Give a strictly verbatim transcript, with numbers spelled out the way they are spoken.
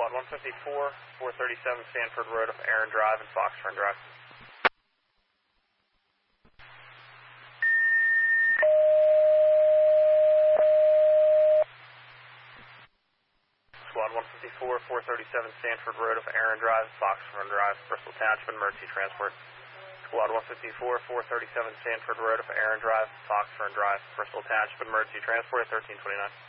Squad one fifty-four, four thirty-seven Sanford Road of Aaron Drive and Foxtrot Drive. Squad one fifty-four, four thirty-seven Sanford Road of Aaron Drive, Foxtrot Drive, Bristol Township, emergency transport. Squad one fifty-four, four thirty-seven Sanford Road of Aaron Drive, Foxtrot Drive, Bristol Township, emergency transport at thirteen twenty-nine.